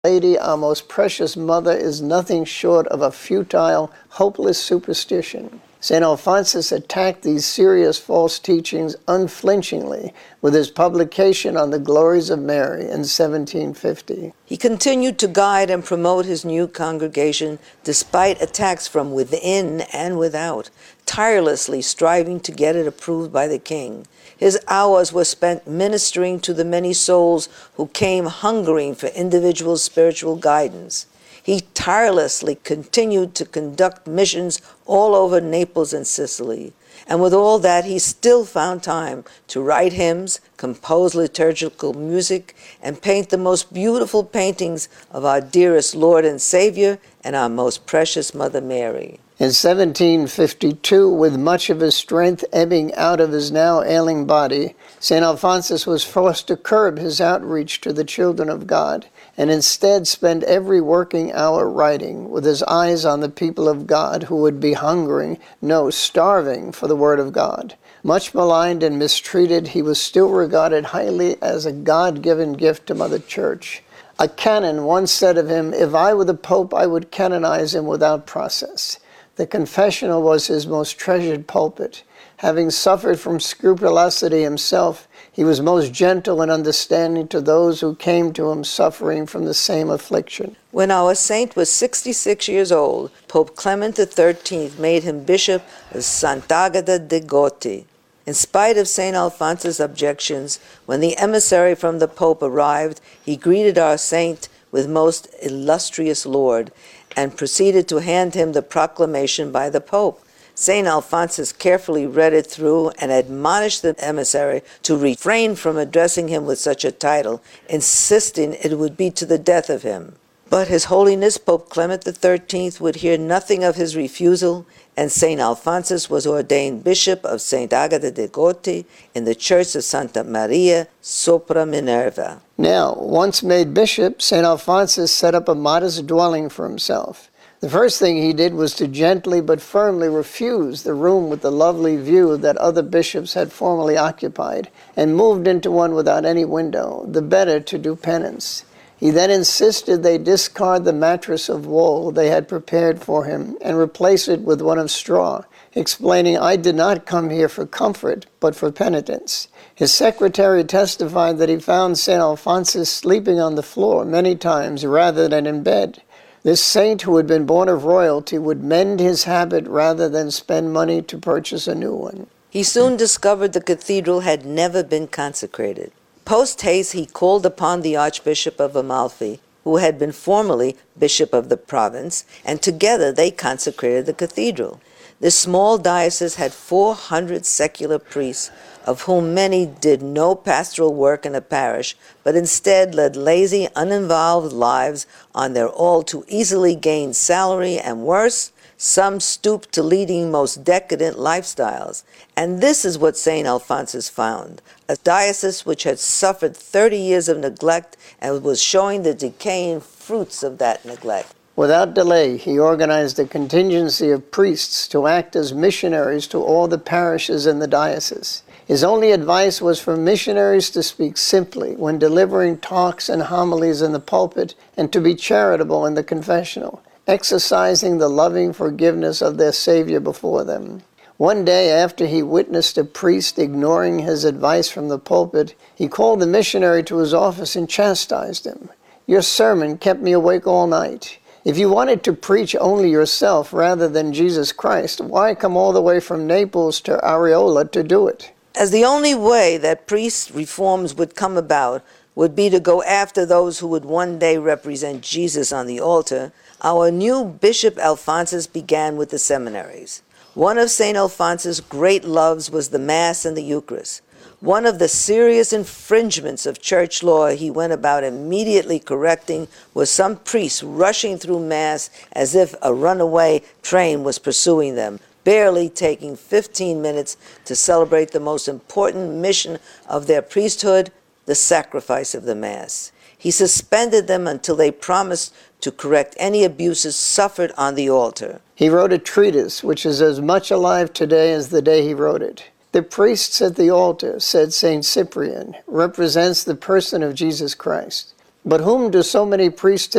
Lady, our most precious mother, is nothing short of a futile, hopeless superstition. St. Alphonsus attacked these serious false teachings unflinchingly with his publication on the glories of Mary in 1750. He continued to guide and promote his new congregation despite attacks from within and without, tirelessly striving to get it approved by the king. His hours were spent ministering to the many souls who came hungering for individual spiritual guidance. He tirelessly continued to conduct missions all over Naples and Sicily. And with all that, he still found time to write hymns, compose liturgical music, and paint the most beautiful paintings of our dearest Lord and Savior and our most precious Mother Mary. In 1752, with much of his strength ebbing out of his now ailing body, St. Alphonsus was forced to curb his outreach to the children of God, and instead spend every working hour writing, with his eyes on the people of God who would be hungering, no, starving for the Word of God. Much maligned and mistreated, he was still regarded highly as a God-given gift to Mother Church. A canon once said of him, "If I were the Pope, I would canonize him without process." The confessional was his most treasured pulpit. Having suffered from scrupulosity himself, he was most gentle and understanding to those who came to him suffering from the same affliction. When our saint was 66 years old, Pope Clement XIII made him Bishop of Sant'Agata de' Goti. In spite of St. Alphonsus' objections, when the emissary from the Pope arrived, he greeted our saint with most illustrious lord, and proceeded to hand him the proclamation by the Pope. St. Alphonsus carefully read it through and admonished the emissary to refrain from addressing him with such a title, insisting it would be to the death of him. But His Holiness Pope Clement XIII would hear nothing of his refusal, and St. Alphonsus was ordained Bishop of Sant'Agata de' Goti in the Church of Santa Maria sopra Minerva. Now, once made bishop, St. Alphonsus set up a modest dwelling for himself. The first thing he did was to gently but firmly refuse the room with the lovely view that other bishops had formerly occupied, and moved into one without any window, the better to do penance. He then insisted they discard the mattress of wool they had prepared for him and replace it with one of straw, explaining, "I did not come here for comfort, but for penitence." His secretary testified that he found St. Alphonsus sleeping on the floor many times rather than in bed. This saint, who had been born of royalty, would mend his habit rather than spend money to purchase a new one. He soon discovered the cathedral had never been consecrated. Post haste, he called upon the Archbishop of Amalfi, who had been formerly bishop of the province, and together they consecrated the cathedral. This small diocese had 400 secular priests, of whom many did no pastoral work in a parish, but instead led lazy, uninvolved lives on their all too easily gained salary, and worse, some stooped to leading most decadent lifestyles. And this is what St. Alphonsus found, a diocese which had suffered 30 years of neglect and was showing the decaying fruits of that neglect. Without delay, he organized a contingency of priests to act as missionaries to all the parishes in the diocese. His only advice was for missionaries to speak simply when delivering talks and homilies in the pulpit, and to be charitable in the confessional, exercising the loving forgiveness of their Savior before them. One day, after he witnessed a priest ignoring his advice from the pulpit, he called the missionary to his office and chastised him. "Your sermon kept me awake all night. If you wanted to preach only yourself rather than Jesus Christ, why come all the way from Naples to Areola to do it?" As the only way that priest reforms would come about would be to go after those who would one day represent Jesus on the altar, our new Bishop Alphonsus began with the seminaries. One of St. Alphonsus' great loves was the Mass and the Eucharist. One of the serious infringements of church law he went about immediately correcting was some priests rushing through Mass as if a runaway train was pursuing them, barely taking 15 minutes to celebrate the most important mission of their priesthood, the sacrifice of the Mass. He suspended them until they promised to correct any abuses suffered on the altar. He wrote a treatise which is as much alive today as the day he wrote it. The priests at the altar, said St. Cyprian, represents the person of Jesus Christ. But whom do so many priests